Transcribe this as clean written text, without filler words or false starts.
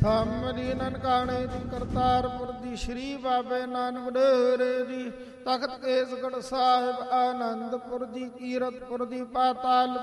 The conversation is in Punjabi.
ਧੰਮ ਦੀ ਨਨਕਾਣੇ ਦੀ ਕਰਤਾਰਪੁਰ ਦੀ ਸ਼੍ਰੀ ਬਾਬੇ ਨਾਨਕ ਡੇਰੇ ਦੀ ਤਖਤ ਕੇਸਗੜ੍ਹ ਸਾਹਿਬ ਆਨੰਦਪੁਰ ਦੀ ਕੀਰਤਪੁਰ ਦੀ ਪਾਤਾਲ